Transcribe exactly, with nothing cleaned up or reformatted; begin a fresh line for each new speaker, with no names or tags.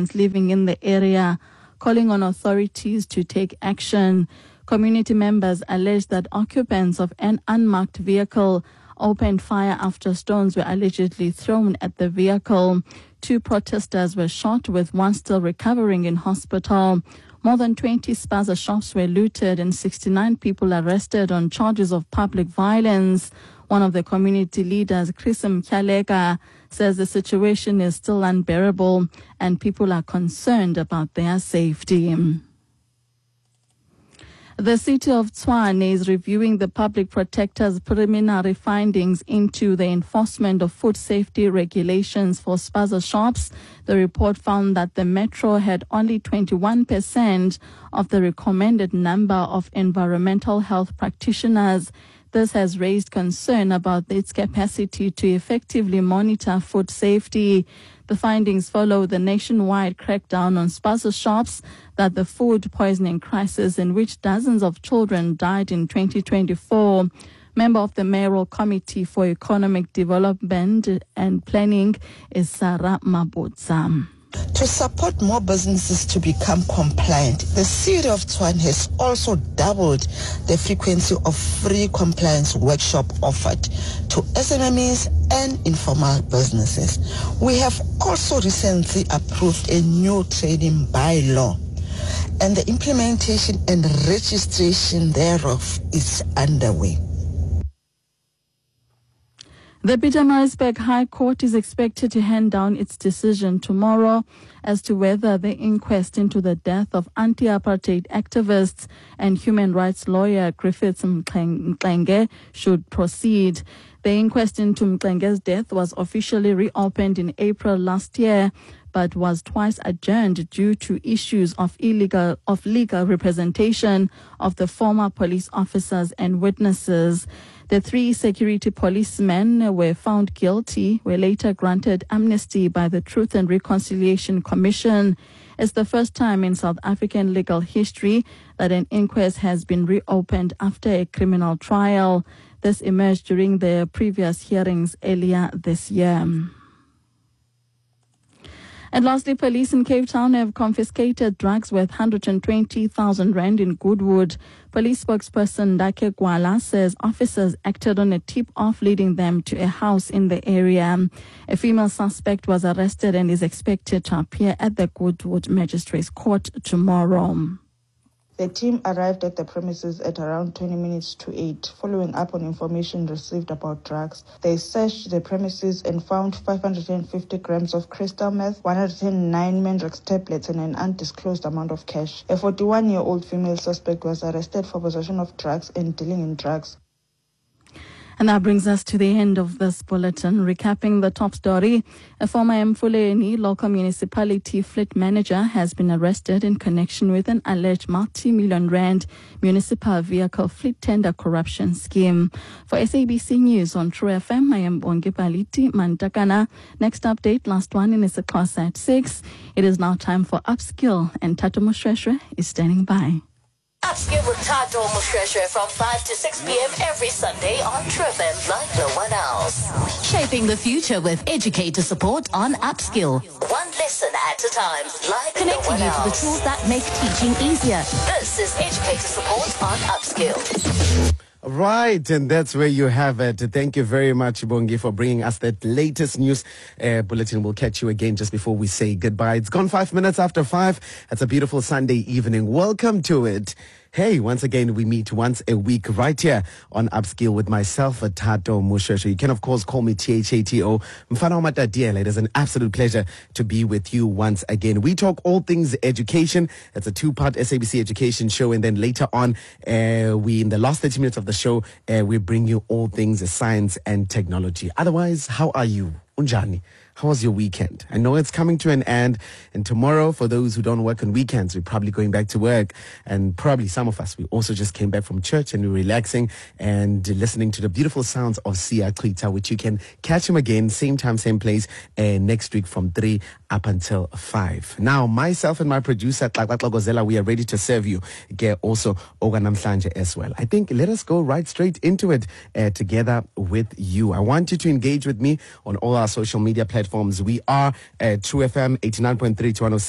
residents living in the area, calling on authorities to take action. Community members allege that occupants of an unmarked vehicle opened fire after stones were allegedly thrown at the vehicle. Two protesters were shot, with one still recovering in hospital. More than twenty spaza shops were looted and sixty-nine people arrested on charges of public violence. One of the community leaders, Chris Mkyalega, says the situation is still unbearable and people are concerned about their safety. The city of Tshwane is reviewing the public protector's preliminary findings into the enforcement of food safety regulations for spaza shops. The report found that the metro had only twenty-one percent of the recommended number of environmental health practitioners. This has raised concern about its capacity to effectively monitor food safety. The findings follow the nationwide crackdown on spaza shops, that the food poisoning crisis in which dozens of children died in twenty twenty-four. Member of the Mayoral Committee for Economic Development and Planning is Sarah Mabotsa.
To support more businesses to become compliant, the city of Tshwane has also doubled the frequency of free compliance workshop offered to S M M Es and informal businesses. We have also recently approved a new trading bylaw, and the implementation and registration thereof is underway.
The Pietermaritzburg High Court is expected to hand down its decision tomorrow as to whether the inquest into the death of anti-apartheid activists and human rights lawyer Griffiths Mxenge should proceed. The inquest into Mxenge's death was officially reopened in April last year, but was twice adjourned due to issues of illegal of legal representation of the former police officers and witnesses. The three security policemen were found guilty, were later granted amnesty by the Truth and Reconciliation Commission. It's the first time in South African legal history that an inquest has been reopened after a criminal trial. This emerged during the previous hearings earlier this year. And lastly, police in Cape Town have confiscated drugs worth one hundred twenty thousand rand in Goodwood. Police spokesperson Dake Gwala says officers acted on a tip-off leading them to a house in the area. A female suspect was arrested and is expected to appear at the Goodwood Magistrates Court tomorrow.
The team arrived at the premises at around twenty minutes to eight, following up on information received about drugs. They searched the premises and found five hundred fifty grams of crystal meth, one hundred nine Mendrex tablets, and an undisclosed amount of cash. A forty-one-year-old female suspect was arrested for possession of drugs and dealing in drugs.
And that brings us to the end of this bulletin. Recapping the top story, a former Mfuleni local municipality fleet manager has been arrested in connection with an alleged multi-million rand municipal vehicle fleet tender corruption scheme. For S A B C News on True F M, I am Bongi Paliti Mantakana. Next update, last one in isiXhosa at six. It is now time for Upskill, and Tato Moshweshwe is standing by.
Upskill with Tato Moshweshwe from five to six p.m. every Sunday on True F M like no one else. Shaping the future with educator support on Upskill. One lesson at a time, like Connecting no one you else. To the tools that make teaching easier. This is educator support on Upskill.
Right, and that's where you have it. Thank you very much, Bongi, for bringing us that latest news uh, bulletin. We'll catch you again just before we say goodbye. It's gone five minutes after five. It's a beautiful Sunday evening. Welcome to it. Hey, once again, we meet once a week right here on Upskill with myself, Tato Moshweshwe. You can, of course, call me T H A T O. Mfana Matadiela. It is an absolute pleasure to be with you once again. We talk all things education. It's a two-part S A B C education show. And then later on, uh, we, in the last thirty minutes of the show, uh, we bring you all things science and technology. Otherwise, how are you? Unjani? How was your weekend? I know it's coming to an end, and tomorrow, for those who don't work on weekends, we're probably going back to work, and probably some of us, we also just came back from church and we're relaxing and listening to the beautiful sounds of Sia Klita, which you can catch him again, same time, same place, uh, next week from three up until five. Now, myself and my producer, Gozela, we are ready to serve you. Get also Oganamhlanje as well. I think let us go right straight into it uh, together with you. I want you to engage with me on all our social media platforms. We are at True F M eighty-nine point three to one oh six.